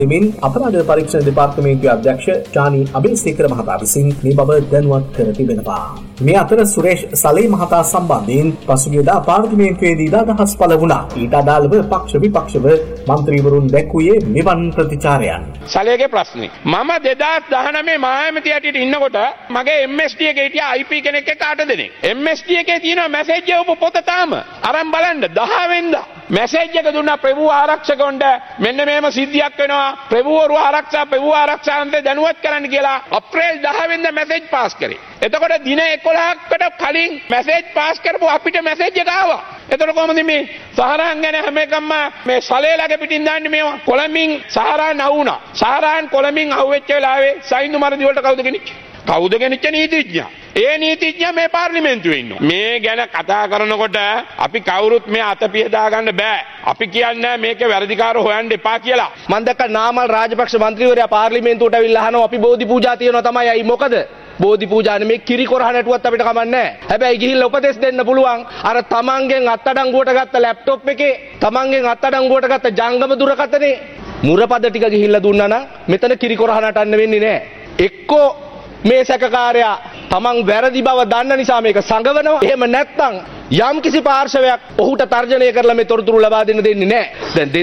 දෙමින් අපරාධ පරීක්ෂණ දෙපාර්තමේන්තුවේ අධ්‍යක්ෂ චානි අබේසේකර මහතා විසින් මේ බව දැනුවත් කර තිබෙනවා. මේ අතර සුරේෂ් සලේ මහතා සම්බන්ධයෙන් පසුගියදා පාර්ලිමේන්තුවේදී අදහස් පළ වුණා. ඊට අදාළව පක්ෂ විපක්ෂව මන්ත්‍රීවරුන් දැක්වුවේ මෙවන් ප්‍රතිචාරයන්. සලේගේ ප්‍රශ්නේ මම 2019 මහාඇමති හැටියට ඉන්නකොට මගේ MSD එකේ හිටියා IP කෙනෙක් එක්ක 8 දෙනෙක්. MSD එකේ තියෙන මැසේජ් එක පොත තාම අරන් බලන්න 10 වෙනිදා මැසේජ් එක දුන්නා ප්‍රභූ ආරක්ෂකවන්ට මෙන්න මේම සිද්ධියක් වෙනවා ප්‍රභූවරු ආරක්ෂාන්ට දැනුවත් කරන්න කියලා අප්‍රේල් 10 වෙනිදා මැසේජ් පාස් කරේ. එතකොට දින 11කට කලින් මැසේජ් පාස් කරපුව අපිට මැසේජ් එක ආවා. එතකොට කොහොමද මේ සහරාන් ගැන හැම එකම මේ සලේලගේ පිටින් දාන්නේ මේවා? කොළඹින් සහරාන් අහුණා. සහරාන් කොළඹින් අහුවෙච්ච වෙලාවේ සයින්දු මරදි වලට කවුද ගෙනිච්චේ? කවුද ගෙනිච්ච නීතිඥයා? ඒ නීතිඥයා මේ පාර්ලිමේන්තුවේ ඉන්නවා. මේ ගැන කතා කරනකොට අපි කවුරුත් මේ අතපිය දාගන්න බෑ. අපි කියන්නේ මේකේ වැරදිකාරෝ හොයන්න එපා කියලා. මම දැක්ක නාමල් රාජපක්ෂ මන්ත්‍රීවරයා පාර්ලිමේන්තුවට ඇවිල්ලා අහනවා අපි බෝධි පූජා තියනවා තමයි. අයි මොකද? බෝධි පූජානේ මේ කිරි කොරහ නැටුවත් අපිට කමන්නේ නැහැ. හැබැයි ගිහිල්ලා උපදෙස් දෙන්න පුළුවන්. අර තමන්ගෙන් අත්අඩංගුවට ගත්ත ලැප්ටොප් එකේ තමන්ගෙන් අත්අඩංගුවට ගත්ත ජංගම දුරකථනේ මුරපද ටික ගිහිල්ලා දුන්නා නම් මෙතන කිරි කොරහ නටන්න වෙන්නේ නැහැ. එක්කෝ මේ සැකකාරයා තමන් වැරදි බව දන්න නිසා මේක සංගවනවා. එහෙම නැත්නම් යම් කිසි පාර්ශවයක් ඔහුට තර්ජනය කරලා මේ තොරතුරු ලබා දෙන්න දෙන්නේ නැහැ. දැන්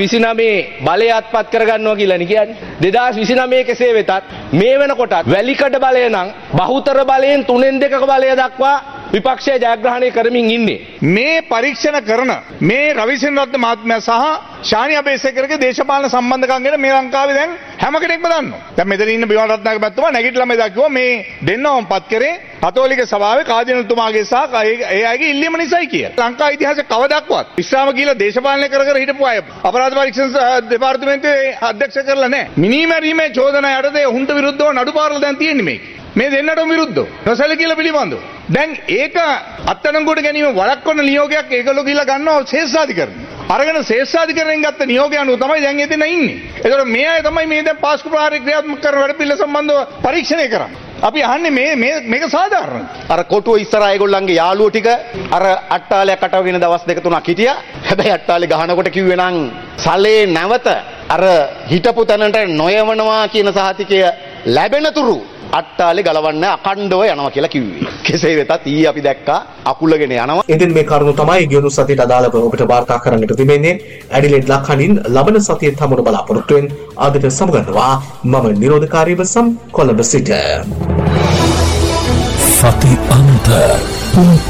2029 බලය අත්පත් කරගන්නවා කියලානේ කියන්නේ. 2029 කෙසේ වෙතත් මේ වෙනකොටත් වැලිකඩ බලය නම් බහුතර බලයෙන් 3/2ක බලය දක්වා විපක්ෂය ජයග්‍රහණය කරමින් ඉන්නේ. මේ පරීක්ෂණ කරන මේ රවිසිංහ රත්න මහත්මයා සහ ශානි අබේසේකරගේ දේශපාලන සම්බන්ධකම් ගැන මේ ලංකාවේ දැන් හැම කෙනෙක්ම දන්නවා. දැන් මෙතන ඉන්න බිමල් රත්නායක මහත්මයා නැගිටලා මේ දක්වුවා මේ දෙන්නවම්පත් කරේ කතෝලික සභාවේ කාදිනල්තුමාගේ සහ ඒ අයගේ ඉල්ලීම නිසායි කියලා. ලංකා ඉතිහාසයේ කවදාවත් ඉස්ලාම කියලා දේශපාලනය කර හිටපු අය අපරාධ පරීක්ෂණ දෙපාර්තමේන්තුවේ අධ්‍යක්ෂ කරලා නැහැ. මිනිමැරීමේ චෝදනා යටතේ උන්ට විරුද්ධව නඩුපාරල දැන් තියෙන්නේ මේක. මේ දෙන්නටම විරුද්ධව නොසැලකීලා පිළිබඳව. දැන් ඒක අත්අඩංගුවට ගැනීම වළක්වන නියෝගයක් ඒගොල්ලෝ කියලා ගන්නවා ශේෂ්ඨාධිකරණය. අරගෙන ශේෂ්ඨාධිකරණයෙන් ගත්ත නියෝගය අනුව තමයි දැන් එතන ඉන්නේ. ඒතකොට මේ අය තමයි මේ දැන් පාස්කු ප්‍රහාරය ක්‍රියාත්මක කරන වැඩ පිළිවෙල සම්බන්ධව පරීක්ෂණය කරන්නේ. අපි අහන්නේ මේක සාධාරණයි. අර කොටුව ඉස්සරහා ඒගොල්ලන්ගේ යාළුවෝ ටික අර අට්ටාලයක් අටවගෙන දවස් දෙක තුනක් හිටියා. හැබැයි අට්ටාලේ ගහනකොට කිව්වේ නම් සලේ නැවත අර හිටපු තැනට නොයවනවා කියන සහතිකය ලැබෙනතුරු අට්ටාලේ ගලවන්න අකණ්ඩව යනවා කියලා කිව්වේ. කෙසේ වෙතත් ඊ අපි දැක්කා අකුලගෙන යනවා. ඉතින් මේ කරුණු තමයි ගෙවුණු සතියට අදාළව ඔබට වාර්තා කරන්නට තිබෙන්නේ. ඇඩිලේඩ් ලක්හණින් ලබන සතියේ හමුවන බලාපොරොත්තු වෙන ආදිත සමගන්නවා මම නිරෝධකාරීව කොළඹ සිට. සති අන්ත